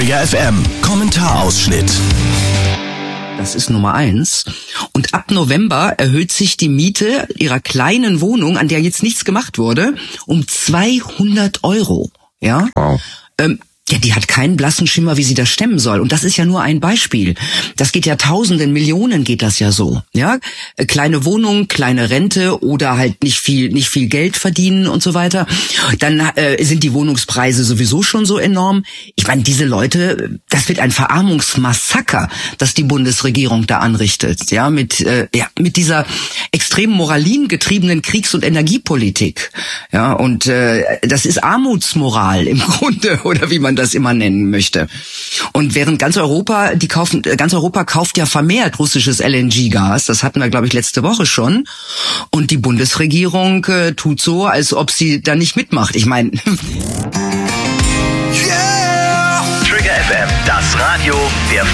Trigger FM Kommentarausschnitt. Das ist Nummer 1. Und ab November erhöht sich die Miete ihrer kleinen Wohnung, an der jetzt nichts gemacht wurde, um 200 €. Ja? Wow. Ja, die hat keinen blassen Schimmer, wie sie das stemmen soll. Und das ist ja nur ein Beispiel. Das geht ja Tausenden, Millionen geht das ja so. Ja, kleine Wohnung, kleine Rente oder halt nicht viel Geld verdienen und so weiter. Dann sind die Wohnungspreise sowieso schon so enorm. Ich meine, diese Leute, das wird ein Verarmungsmassaker, das die Bundesregierung da anrichtet. Ja, mit dieser extrem moralingetriebenen Kriegs- und Energiepolitik. Ja, und das ist Armutsmoral im Grunde, oder wie man das immer nennen möchte. Und während ganz Europa kauft ja vermehrt russisches LNG-Gas, das hatten wir, glaube ich, letzte Woche schon. Und die Bundesregierung tut so, als ob sie da nicht mitmacht. Ich meine... Trigger FM, das Radio der